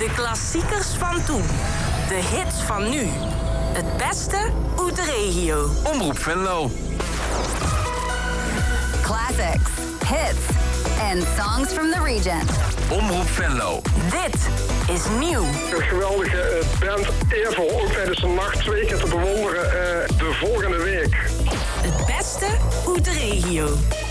De klassiekers van toen. De hits van nu. Het beste uit de regio. Omroep Venlo. Classics, hits and songs from the region. Omroep Venlo. Dit is nieuw. Een geweldige band, eervol, ook tijdens de nacht 2 keer te bewonderen de volgende week. Het beste uit de regio.